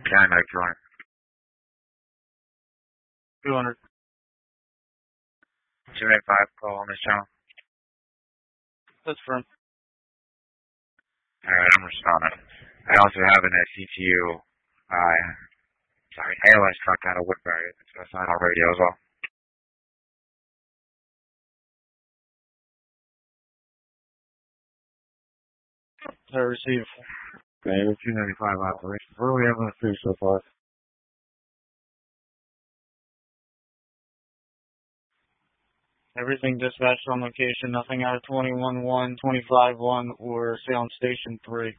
County Medic 200. 200. 285 call on this channel. That's firm. Alright, I'm responding. I also have an CTU, ALS truck out of Woodbury. It's going to sign on radio as well. I receive. Okay, 295 operations. What do we have on the street so far? Everything dispatched on location, nothing out of 21-1, 25-1, or Salem Station 3.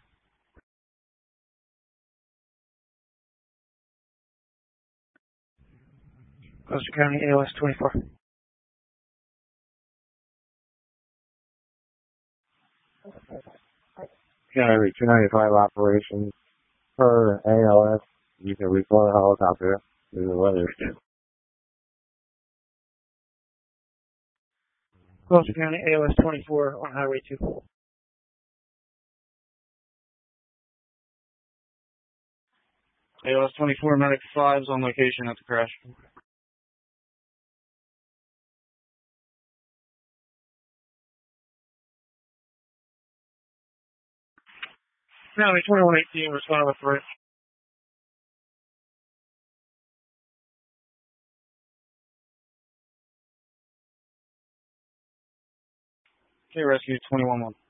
Coastal County ALS 24. County 295 operations per ALS. You can report a helicopter through the weather. Coastal County ALS 24 on Highway 2. ALS 24 Medic 5's on location at the crash. County 2118 responding with 3. Okay, rescue 21-1.